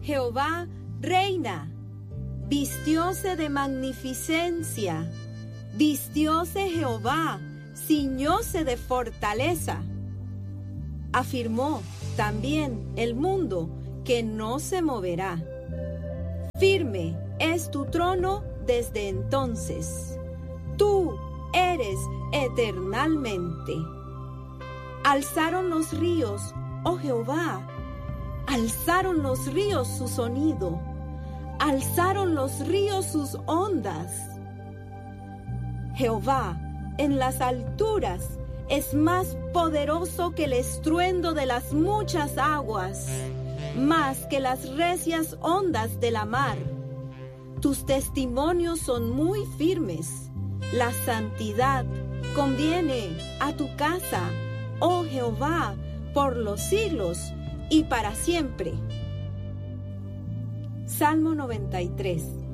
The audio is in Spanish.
Jehová reina, vistióse de magnificencia, vistióse Jehová, ciñóse de fortaleza. Afirmó también el mundo que no se moverá. Firme es tu trono desde entonces. Tú eres eternalmente. Alzaron los ríos, oh Jehová, alzaron los ríos su sonido, alzaron los ríos sus ondas. Jehová en las alturas es más poderoso que el estruendo de las muchas aguas, más que las recias ondas de la mar. Tus testimonios son muy firmes. La santidad conviene a tu casa, oh Jehová, por los siglos y para siempre. Salmo 93.